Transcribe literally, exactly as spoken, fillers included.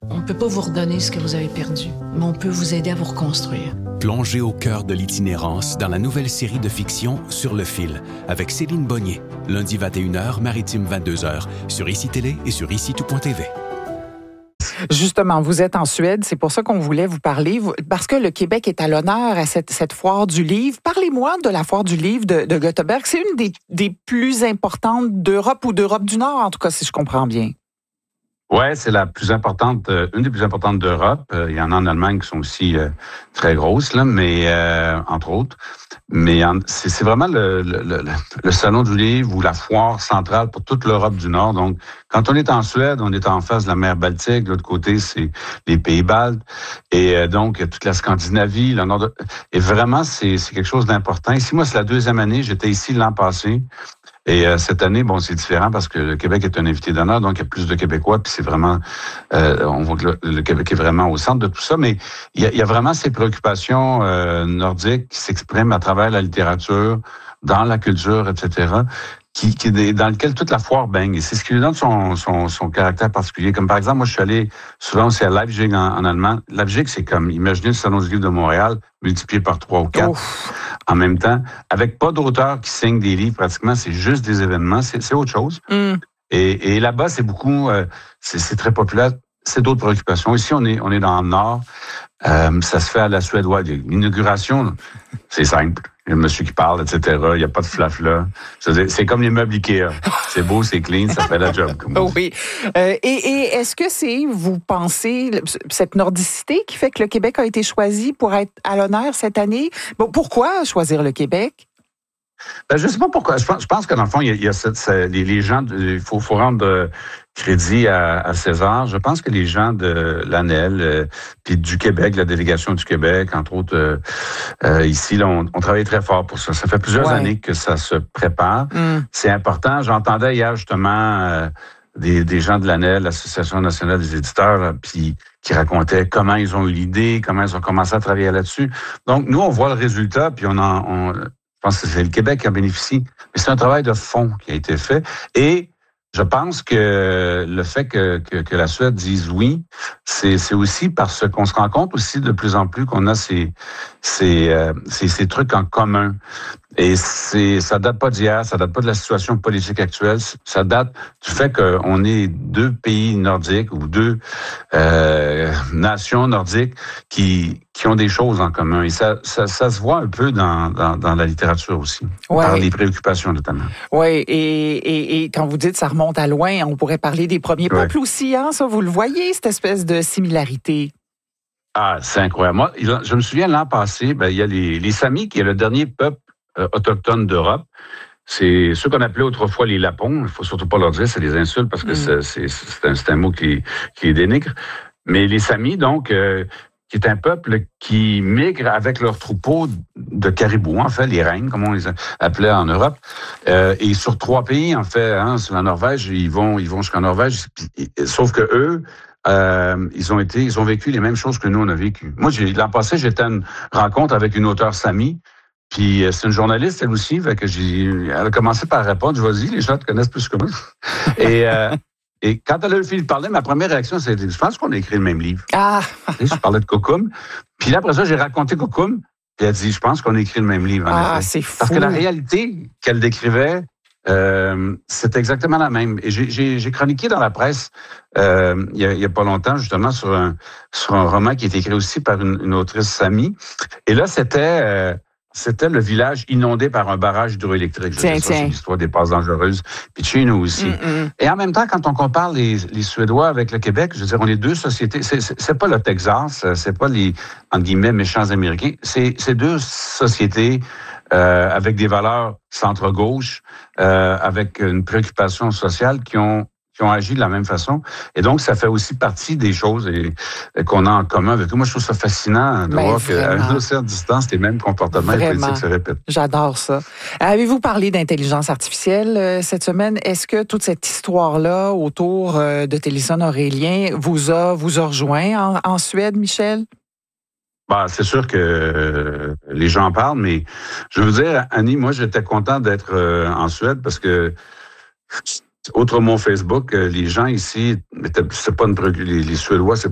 On ne peut pas vous redonner ce que vous avez perdu, mais on peut vous aider à vous reconstruire. Plongez au cœur de l'itinérance dans la nouvelle série de fiction Sur le fil, avec Céline Bonnier, lundi vingt et une heures, maritime vingt-deux heures, sur I C I Télé et sur ici tout point t v. Justement, vous êtes en Suède, c'est pour ça qu'on voulait vous parler, parce que le Québec est à l'honneur à cette, cette foire du livre. Parlez-moi de la foire du livre de, de Göteborg. C'est une des, des plus importantes d'Europe ou d'Europe du Nord, en tout cas, si je comprends bien. Oui, c'est la plus importante, euh, une des plus importantes d'Europe. Euh, il y en a en Allemagne qui sont aussi euh, très grosses, là, mais euh, entre autres. Mais en, c'est, c'est vraiment le, le, le, le salon du livre ou la foire centrale pour toute l'Europe du Nord. Donc, quand on est en Suède, on est en face de la mer Baltique. De l'autre côté, c'est les pays baltes. Et euh, donc, toute la Scandinavie, le nord de... Et vraiment, c'est, c'est quelque chose d'important. Ici, moi, c'est la deuxième année. J'étais ici l'an passé. Et euh, cette année, bon, c'est différent parce que le Québec est un invité d'honneur, donc il y a plus de Québécois, puis c'est vraiment, euh, on voit que le, le Québec est vraiment au centre de tout ça, mais il y a, il y a vraiment ces préoccupations euh, nordiques qui s'expriment à travers la littérature, dans la culture, et cetera, qui, qui dans lequel toute la foire baigne. Et c'est ce qui lui donne son, son, son caractère particulier. Comme par exemple, moi, je suis allé souvent aussi à Leipzig en, en allemand. Leipzig, c'est comme, imaginez le Salon du livre de Montréal multiplié par trois ou quatre. Ouf. En même temps, avec pas d'auteurs qui signent des livres, pratiquement, c'est juste des événements, c'est, c'est autre chose. Mm. Et, et là-bas, c'est beaucoup, euh, c'est, c'est très populaire. C'est d'autres préoccupations. Ici, on est, on est dans le Nord. Euh, ça se fait à la suédoise. L'inauguration, c'est simple. Il y a le monsieur qui parle, et cetera. Il n'y a pas de flafla. C'est comme les meubles Ikea. C'est beau, c'est clean, ça fait la job. Oui. Euh, et, et est-ce que c'est, vous pensez, cette nordicité qui fait que le Québec a été choisi pour être à l'honneur cette année? Bon, pourquoi choisir le Québec? Ben, je ne sais pas pourquoi. Je pense, je pense que dans le fond, il y a, il y a cette, cette, les, les gens, il faut, faut rendre euh, crédit à, à César. Je pense que les gens de l'A N E L, euh, puis du Québec, la délégation du Québec, entre autres, euh, euh, ici, là, on, on travaille très fort pour ça. Ça fait plusieurs ouais. années que ça se prépare. Mm. C'est important. J'entendais hier justement euh, des, des gens de l'A N E L, l'Association nationale des éditeurs, puis qui racontaient comment ils ont eu l'idée, comment ils ont commencé à travailler là-dessus. Donc, nous, on voit le résultat, puis on en... On, je pense que c'est le Québec qui en bénéficie. Mais c'est un travail de fond qui a été fait. Et je pense que le fait que, que, que la Suède dise oui, c'est, c'est aussi parce qu'on se rend compte aussi de plus en plus qu'on a ces, ces, euh, ces, ces trucs en commun. Et c'est, ça date pas d'hier, ça date pas de la situation politique actuelle, ça date du fait qu'on est deux pays nordiques ou deux euh, nations nordiques qui qui ont des choses en commun. Et ça, ça, ça se voit un peu dans, dans, dans la littérature aussi, ouais. Par les préoccupations notamment. Oui, et, et, et quand vous dites ça remonte à loin, on pourrait parler des premiers ouais. peuples aussi, hein, ça, vous le voyez, cette espèce de similarité. Ah, c'est incroyable. Moi, je me souviens l'an passé, ben, il y a les, les Samis, qui est le dernier peuple euh, autochtone d'Europe. C'est ceux qu'on appelait autrefois les Lapons. Il faut surtout pas leur dire, c'est des insultes parce que mm. c'est, c'est, c'est, un, c'est un mot qui, qui les dénigre. Mais les Samis, donc, euh, qui est un peuple qui migre avec leurs troupeaux de caribous, en fait, les rennes, comme on les appelait en Europe. Euh, et sur trois pays, en fait, hein, sur la Norvège, ils vont, ils vont jusqu'en Norvège. Sauf que eux, euh, ils ont été, ils ont vécu les mêmes choses que nous on a vécu. Moi, j'ai, l'an passé, j'étais à une rencontre avec une auteure Sami. Puis c'est une journaliste, elle aussi, fait que j'ai, elle a commencé par répondre. Je vas-y, les gens te connaissent plus que moi. Et euh, Et quand elle a eu fini de parler, ma première réaction, c'était, je pense qu'on a écrit le même livre. Ah! Je parlais de Kokum. Puis là, après ça, j'ai raconté Kokum. Puis elle a dit, je pense qu'on a écrit le même livre. En ah, effet. C'est fou. Parce que la réalité qu'elle décrivait, euh, c'est exactement la même. Et j'ai, j'ai, j'ai chroniqué dans la presse, euh, il y a, il y a pas longtemps, justement, sur un, sur un roman qui est écrit aussi par une, une autrice Sami. Et là, c'était... Euh, C'était le village inondé par un barrage hydroélectrique. Je tiens, ça, tiens. C'est l'histoire des passes dangereuses. Puis chez nous aussi. Mm-mm. Et en même temps, quand on compare les, les Suédois avec le Québec, je veux dire, on est deux sociétés. C'est, c'est, c'est pas le Texas, c'est pas les, entre guillemets, méchants Américains. C'est, c'est deux sociétés euh, avec des valeurs centre-gauche, euh, avec une préoccupation sociale qui ont qui ont agi de la même façon. Et donc, ça fait aussi partie des choses et, et qu'on a en commun avec eux. Moi, je trouve ça fascinant de Mais voir qu'à une certaine distance, les mêmes comportements et politiques se répètent. J'adore ça. Avez-vous parlé d'intelligence artificielle euh, cette semaine? Est-ce que toute cette histoire-là autour euh, de Téléson Aurélien vous a, vous a rejoint en, en Suède, Michel? Bah, c'est sûr que euh, les gens en parlent, mais je veux dire, Annie, moi, j'étais content d'être euh, en Suède parce que autre mon Facebook, les gens ici, c'est pas une les, les Suédois, c'est